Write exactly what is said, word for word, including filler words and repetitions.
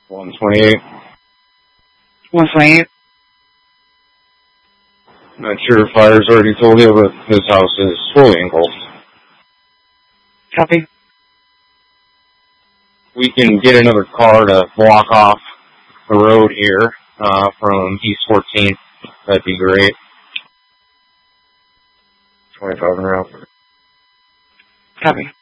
one twenty-eight. one twenty-eight. Not sure if Fire's already told you, but his house is fully engulfed. Copy. We can get another car to block off the road here uh, from East fourteenth. That'd be great. twenty-five and route. Copy.